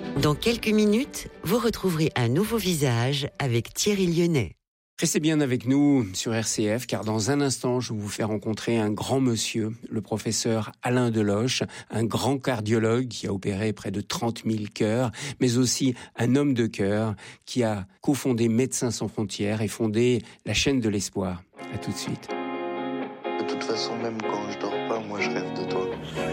Dans quelques minutes, vous retrouverez un nouveau visage avec Thierry Lyonnais. Restez bien avec nous sur RCF, car dans un instant, je vais vous faire rencontrer un grand monsieur, le professeur Alain Deloche, un grand cardiologue qui a opéré près de 30 000 cœurs, mais aussi un homme de cœur qui a cofondé Médecins sans frontières et fondé la chaîne de l'espoir. À tout de suite. De toute façon, même quand je dors pas, moi je rêve de toi.